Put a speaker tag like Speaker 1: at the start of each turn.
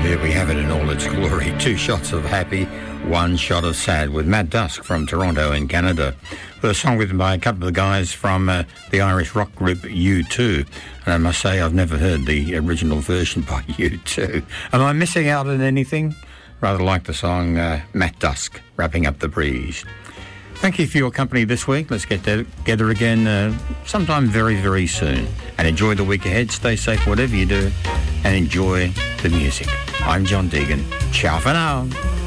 Speaker 1: There we have it in all its glory. 2 shots of happy, 1 shot of sad with Matt Dusk from Toronto in Canada. With a song written by a couple of guys from the Irish rock group U2. And I must say I've never heard the original version by U2. Am I missing out on anything? Rather like the song Matt Dusk, Wrapping Up the Breeze. Thank you for your company this week. Let's get together again sometime very, very soon. And enjoy the week ahead. Stay safe, whatever you do. And enjoy the music. I'm John Deegan. Ciao for now.